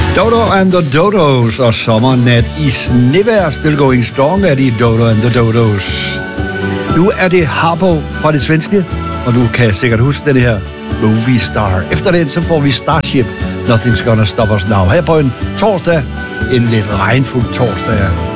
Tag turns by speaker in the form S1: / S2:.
S1: Dodo and the Dodos og sommernat i snevejr. Still going strong er de Dodo and the Dodos. Nu er det Harpo fra det svenske, og du kan sikkert huske det her Movie Star. Efter den så får vi Starship, Nothing's Gonna Stop Us Now. Her på en torsdag, en lidt regnfuld torsdag.